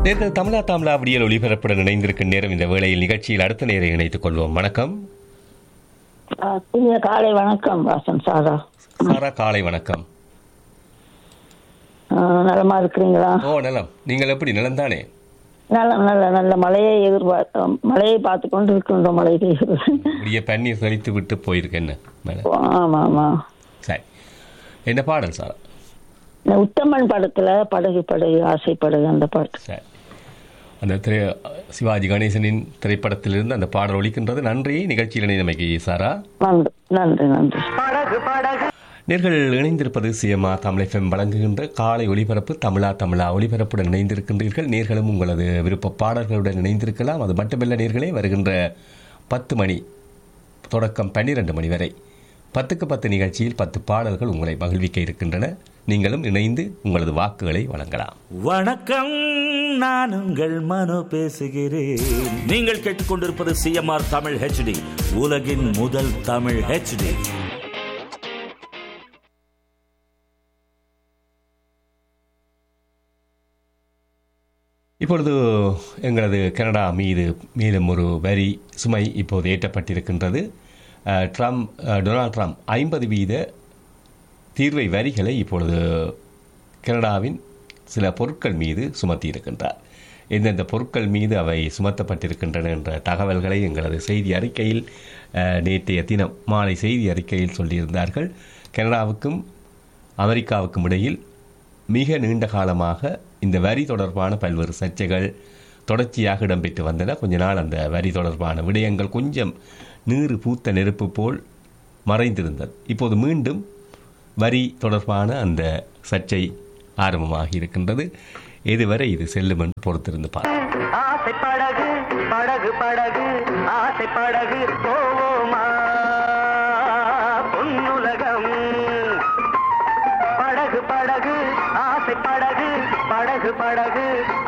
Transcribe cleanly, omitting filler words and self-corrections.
நேர்கள் தமிழா தாம்லா விடியல் ஒளிபரப்புடன் இணைந்திருக்கும் நேரம். இந்த வேளையில் நிகழ்ச்சியில் அடுத்த நேரை இணைத்துக் கொள்வோம். வணக்கம் காலை வணக்கம் வாசன் சாரா. சாரா, காலை வணக்கம். நலமா இருக்கிறீங்களா? ஓ நலம். நீங்கள் எப்படி? நலம் தானே? நல்ல நல்ல நல்ல மழையை மழையை பார்த்து கொண்டு இருக்கின்ற மழை பெய்கிறது. இப்படியே பன்னீர் தெளித்து விட்டு போயிருக்கு என்ன மேல? ஆமா ஆமா. சரி, என்ன பாடல் சாரா? இந்த உத்தமன் படத்துல படகு படகு ஆசைப்படுது அந்த பாட்டு. சரி, அந்த சிவாஜி கணேசனின் திரைப்படத்திலிருந்து அந்த பாடல் ஒலிக்கின்றது. நன்றி நிகழ்ச்சியில் இணைந்தமைக்கு சாரா. நன்றி நன்றி நன்றி. நேர்கள் இணைந்திருப்பது சிஎம்ஆ தமிழ் FM வழங்குகின்ற காலை ஒலிபரப்பு தமிழா தமிழா ஒலிபரப்புடன் இணைந்திருக்கின்றீர்கள். நேர்களும் உங்களது விருப்ப பாடல்களுடன் இணைந்திருக்கலாம். அது மட்டுமல்ல நேர்களே, வருகின்ற 10 மணி தொடக்கம் 12 மணி வரை 10க்கு 10 நிகழ்ச்சியில் 10 பாடல்கள் உங்களை மகிழ்விக்க இருக்கின்றன. நீங்களும் இணைந்து உங்களது வாக்குகளை வழங்கலாம். வணக்கம், நான் உங்கள் மனோ பேசுகிறேன். நீங்கள் கேட்டுக்கொண்டிருப்பது சிஎம்ஆர் தமிழ் HD, உலகின் முதல் தமிழ் HD. இப்பொழுது எங்களது கனடா மீது மேலும் ஒரு வரி சுமை இப்போது ஏற்றப்பட்டிருக்கின்றது. டொனால்ட் ட்ரம்ப் 50% தீர்வை வரிகளை இப்பொழுது கனடாவின் சில பொருட்கள் மீது சுமத்தி இருக்கின்றார். எந்தெந்த பொருட்கள் மீது அவை சுமத்தப்பட்டிருக்கின்றன என்ற தகவல்களை எங்களது செய்தி அறிக்கையில் நேற்றைய தினம் மாலை செய்தி அறிக்கையில் சொல்லியிருந்தார்கள். கனடாவுக்கும் அமெரிக்காவுக்கும் இடையில் மிக நீண்ட காலமாக இந்த வரி தொடர்பான பல்வேறு சர்ச்சைகள் தொடர்ச்சியாக இடம்பெற்று வந்தன. கொஞ்ச நாள் அந்த வரி தொடர்பான விடயங்கள் கொஞ்சம் நீறு பூத்த நெருப்பு போல் மறைந்திருந்தது. இப்போது மீண்டும் வரி தொடர்பான அந்த சர்ச்சை ஆரம்பமாகி இருக்கின்றது. எதுவரை இது செல்லும் என்று பொறுத்திருந்து படகு